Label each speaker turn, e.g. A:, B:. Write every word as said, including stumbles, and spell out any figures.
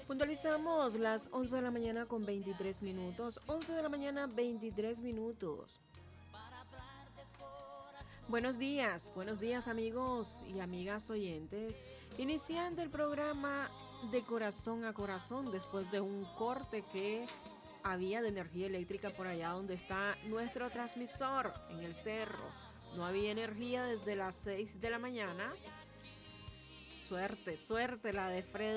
A: Puntualizamos las once de la mañana con veintitrés minutos. once de la mañana, veintitrés minutos. Buenos días, buenos días amigos y amigas oyentes. Iniciando el programa de corazón a corazón después de un corte que había de energía eléctrica por allá donde está nuestro transmisor en el cerro. No había energía desde las seis de la mañana. Suerte, suerte la de Fred.